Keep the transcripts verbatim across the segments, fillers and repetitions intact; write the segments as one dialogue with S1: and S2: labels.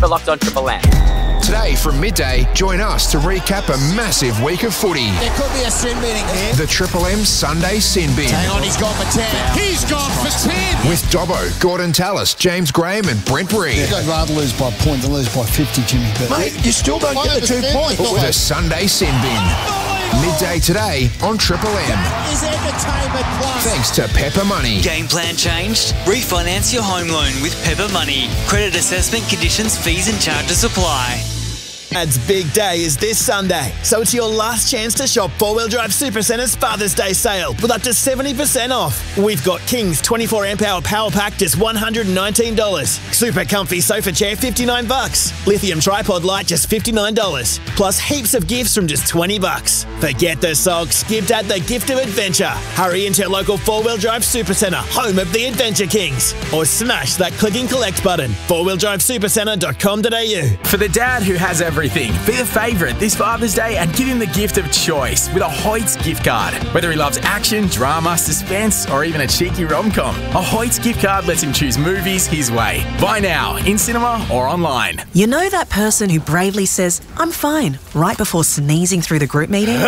S1: to Locked On Triple M.
S2: Today from midday, join us to recap a massive week of footy.
S3: There could be a sin meeting here.
S2: The Triple M Sunday Sin Bin.
S3: Hang on, he's gone for ten. He's gone for ten.
S2: With Dobbo, Gordon Tallis, James Graham and Brent Reed.
S4: I'd rather lose by a point than lose by fifty, Jimmy. But
S3: Mate, you still don't get the two points.
S2: The Sunday Sin Bin. Midday today on Triple M.
S3: That is entertainment plus.
S2: Thanks to Pepper Money.
S5: Game plan changed? Refinance your home loan with Pepper Money. Credit assessment conditions, fees and charges apply.
S6: Dad's big day is this Sunday, so it's your last chance to shop Four Wheel Drive Supercenter's Father's Day sale with up to seventy percent off. We've got King's twenty-four amp hour power pack just one hundred nineteen dollars. Super comfy sofa chair fifty-nine bucks. Lithium tripod light just fifty-nine dollars. Plus heaps of gifts from just twenty bucks. Forget the socks, give Dad the gift of adventure. Hurry into your local Four Wheel Drive Supercenter, home of the Adventure Kings. Or smash that click and collect button. four wheel drive supercenter dot com dot a u.
S7: For the dad who has everything, be a favourite this Father's Day and give him the gift of choice with a Hoyt's gift card. Whether he loves action, drama, suspense or even a cheeky rom-com, a Hoyt's gift card lets him choose movies his way. Buy now, in cinema or online.
S8: You know that person who bravely says, "I'm fine," right before sneezing through the group meeting?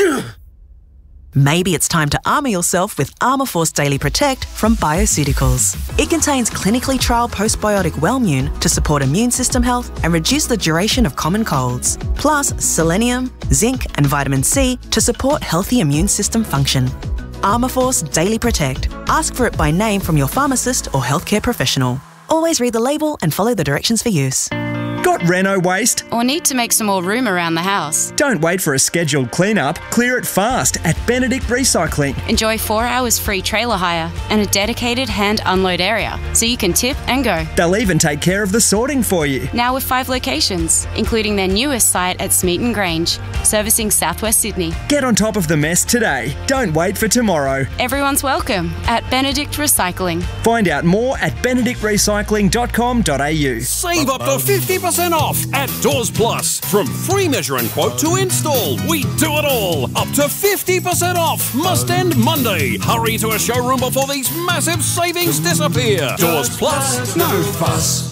S8: Maybe it's time to armour yourself with Armourforce Daily Protect from Bioceuticals. It contains clinically trialled postbiotic Wellmune to support immune system health and reduce the duration of common colds. Plus selenium, zinc and vitamin C to support healthy immune system function. Armourforce Daily Protect. Ask for it by name from your pharmacist or healthcare professional. Always read the label and follow the directions for use.
S9: Got Reno waste?
S10: Or need to make some more room around the house?
S9: Don't wait for a scheduled clean-up. Clear it fast at Benedict Recycling.
S10: Enjoy four hours free trailer hire and a dedicated hand unload area, so you can tip and go.
S9: They'll even take care of the sorting for you.
S10: Now with five locations, including their newest site at Smeaton Grange, servicing southwest Sydney.
S9: Get on top of the mess today. Don't wait for tomorrow.
S10: Everyone's welcome at Benedict Recycling.
S9: Find out more at benedict recycling dot com dot a u.
S11: Save up to fifty percent off at Doors Plus. From free measure and quote to install, we do it all. Up to fifty percent off. Must end Monday. Hurry to a showroom before these massive savings disappear. Doors Plus, no fuss.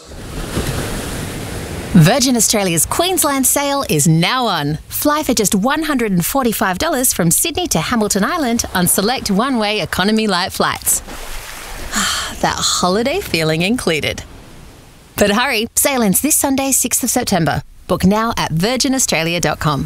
S12: Virgin Australia's Queensland sale is now on. Fly for just one hundred forty-five dollars from Sydney to Hamilton Island on select one-way economy light flights. That holiday feeling included. But hurry, sale ends this Sunday, sixth of September. Book now at virgin australia dot com.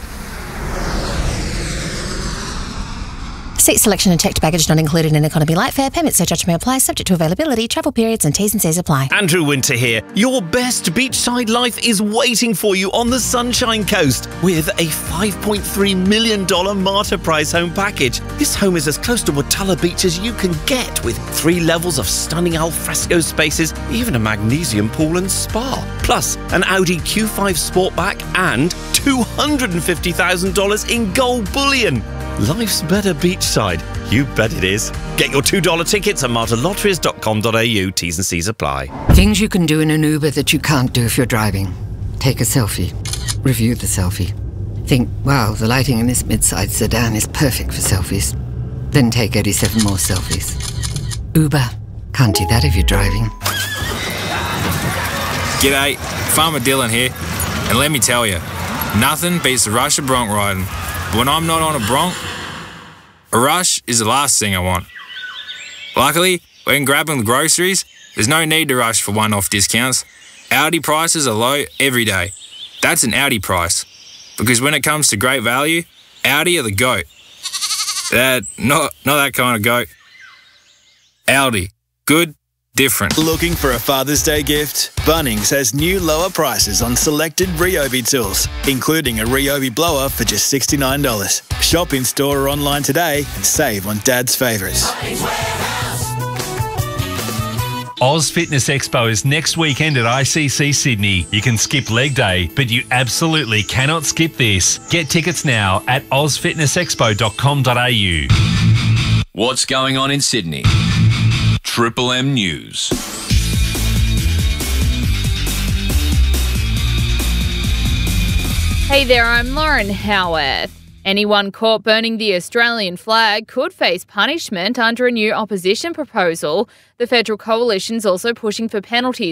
S12: Seat selection and checked baggage not included in economy light fare. Payment surcharge may apply, subject to availability, travel periods and T's and C's apply.
S13: Andrew Winter here. Your best beachside life is waiting for you on the Sunshine Coast with a five point three million dollars Marta Price home package. This home is as close to Watala Beach as you can get, with three levels of stunning alfresco spaces, even a magnesium pool and spa. Plus, an Audi Q five Sportback and two hundred fifty thousand dollars in gold bullion. Life's better beachside. You bet it is. Get your two dollar tickets at marta lotteries dot com dot a u. T's and C's apply.
S14: Things you can do in an Uber that you can't do if you're driving. Take a selfie. Review the selfie. Think, wow, the lighting in this mid-size sedan is perfect for selfies. Then take eighty-seven more selfies. Uber. Can't do that if you're driving.
S15: G'day, Farmer Dylan here. And let me tell you, nothing beats the rush of bronc riding. When I'm not on a bronc, a rush is the last thing I want. Luckily, when grabbing the groceries, there's no need to rush for one-off discounts. Aldi prices are low every day. That's an Aldi price. Because when it comes to great value, Aldi are the GOAT. That, not, not that kind of goat. Aldi. Good, different.
S6: Looking for a Father's Day gift? Bunnings has new lower prices on selected Ryobi tools, including a Ryobi blower for just sixty-nine dollars. Shop in store or online today and save on Dad's favourites.
S16: Oz Fitness Expo is next weekend at I C C Sydney. You can skip leg day, but you absolutely cannot skip this. Get tickets now at oz fitness expo dot com dot a u.
S17: What's going on in Sydney? Triple M News.
S18: Hey there, I'm Lauren Howarth. Anyone caught burning the Australian flag could face punishment under a new opposition proposal. The federal coalition's also pushing for penalties